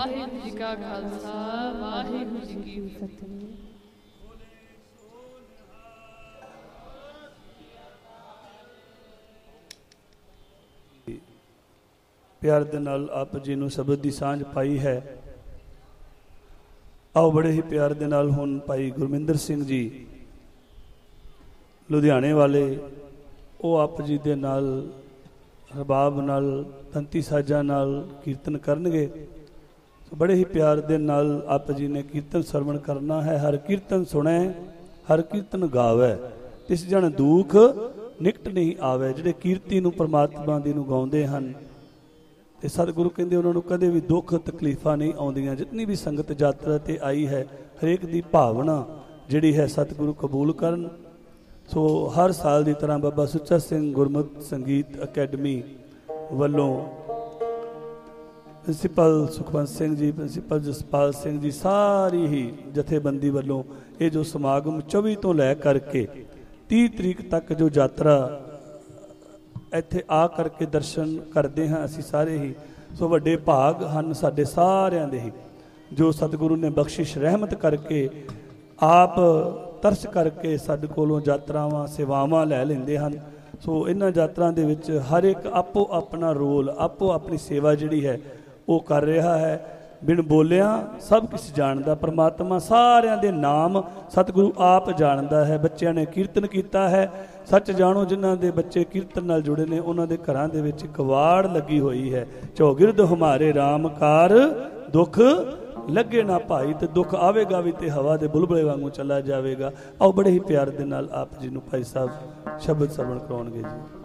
ਵਾਹਿਗੁਰੂ ਜੀ ਕਾ ਖਾਲਸਾ ਵਾਹਿਗੁਰੂ ਜੀ ਕੀ ਫਤਿਹ। ਪਿਆਰ ਦੇ ਨਾਲ ਆਪ ਜੀ ਨੂੰ ਸ਼ਬਦ ਦੀ ਸਾਂਝ ਪਾਈ ਹੈ। ਆਓ ਬੜੇ ਹੀ ਪਿਆਰ ਦੇ ਨਾਲ ਹੁਣ ਭਾਈ ਗੁਰਮਿੰਦਰ ਸਿੰਘ ਜੀ ਲੁਧਿਆਣੇ ਵਾਲੇ, ਉਹ ਆਪ ਜੀ ਦੇ ਨਾਲ ਰਬਾਬ ਨਾਲ, ਤੰਤੀ ਸਾਜ਼ਾਂ ਨਾਲ ਕੀਰਤਨ ਕਰਨਗੇ। ਬੜੇ ਹੀ ਪਿਆਰ ਦੇ ਨਾਲ ਆਪ ਜੀ ਨੇ ਕੀਰਤਨ ਸਰਵਣ ਕਰਨਾ ਹੈ। ਹਰ ਕੀਰਤਨ ਸੁਣੈ ਹਰ ਕੀਰਤਨ ਗਾਵੈ, ਤਿਸ ਜਨ ਦੁੱਖ ਨਿਕਟ ਨਹੀਂ ਆਵੇ। ਜਿਹੜੇ ਕੀਰਤੀ ਨੂੰ ਪਰਮਾਤਮਾ ਦੀ ਨੂੰ ਗਾਉਂਦੇ ਹਨ ਤੇ ਸਤਿਗੁਰੂ ਕਹਿੰਦੇ ਉਹਨਾਂ ਨੂੰ ਕਦੇ ਵੀ ਦੁੱਖ ਤਕਲੀਫਾਂ ਨਹੀਂ ਆਉਂਦੀਆਂ। ਜਿਤਨੀ ਵੀ ਸੰਗਤ ਯਾਤਰਾ ਤੇ ਆਈ ਹੈ, ਹਰੇਕ ਦੀ ਭਾਵਨਾ ਜਿਹੜੀ ਹੈ ਸਤਿਗੁਰੂ ਕਬੂਲ ਕਰਨ। ਸੋ ਹਰ ਸਾਲ ਦੀ ਤਰ੍ਹਾਂ ਬਾਬਾ ਸੁੱਚਾ ਸਿੰਘ ਗੁਰਮਤਿ ਸੰਗੀਤ ਅਕੈਡਮੀ ਵੱਲੋਂ ਪ੍ਰਿੰਸੀਪਲ ਸੁਖਵੰਤ ਸਿੰਘ ਜੀ, ਪ੍ਰਿੰਸੀਪਲ ਜਸਪਾਲ ਸਿੰਘ ਜੀ, ਸਾਰੀ ਹੀ ਜਥੇਬੰਦੀ ਵੱਲੋਂ ਇਹ ਜੋ ਸਮਾਗਮ 24 ਤੋਂ ਲੈ ਕਰਕੇ 30 ਤਰੀਕ ਤੱਕ ਜੋ ਯਾਤਰਾ ਇੱਥੇ ਆ ਕਰਕੇ ਦਰਸ਼ਨ ਕਰਦੇ ਹਾਂ ਅਸੀਂ ਸਾਰੇ ਹੀ। ਸੋ ਵੱਡੇ ਭਾਗ ਹਨ ਸਾਡੇ ਸਾਰਿਆਂ ਦੇ ਹੀ, ਜੋ ਸਤਿਗੁਰੂ ਨੇ ਬਖਸ਼ਿਸ਼ ਰਹਿਮਤ ਕਰਕੇ ਆਪ ਤਰਸ ਕਰਕੇ ਸਾਡੇ ਕੋਲੋਂ ਯਾਤਰਾਵਾਂ ਸੇਵਾਵਾਂ ਲੈ ਲੈਂਦੇ ਹਨ। ਸੋ ਇਹਨਾਂ ਯਾਤਰਾ ਦੇ ਵਿੱਚ ਹਰ ਇੱਕ ਆਪੋ ਆਪਣਾ ਰੋਲ, ਆਪੋ ਆਪਣੀ ਸੇਵਾ ਜਿਹੜੀ ਹੈ ਉਹ ਕਰ ਰਿਹਾ ਹੈ। ਬਿਨ ਬੋਲਿਆ ਸਭ ਕੁਛ ਜਾਣਦਾ ਪਰਮਾਤਮਾ, ਸਾਰਿਆਂ ਦੇ ਨਾਮ ਸਤਿਗੁਰੂ ਆਪ ਜਾਣਦਾ ਹੈ। ਬੱਚਿਆਂ ਨੇ ਕੀਰਤਨ ਕੀਤਾ ਹੈ, ਸੱਚ ਜਾਣੋ ਜਿਨ੍ਹਾਂ ਦੇ ਬੱਚੇ ਕੀਰਤਨ ਨਾਲ ਜੁੜੇ ਨੇ ਉਹਨਾਂ ਦੇ ਘਰਾਂ ਦੇ ਵਿੱਚ ਇੱਕ ਵਾੜ ਲੱਗੀ ਹੋਈ ਹੈ, ਚੌਗਿਰਦ ਹਮਾਰੇ ਰਾਮ ਕਾਰ ਦੁੱਖ ਲੱਗੇ ਨਾ ਭਾਈ। ਤੇ ਦੁੱਖ ਆਵੇਗਾ ਵੀ ਤੇ ਹਵਾ ਦੇ ਬੁਲਬੁਲੇ ਵਾਂਗੂ ਚਲਾ ਜਾਵੇਗਾ। ਆਓ ਬੜੇ ਹੀ ਪਿਆਰ ਦੇ ਨਾਲ ਆਪ ਜੀ ਨੂੰ ਭਾਈ ਸਾਹਿਬ ਸ਼ਬਦ ਸਰਵਣ ਕਰਾਉਣਗੇ ਜੀ।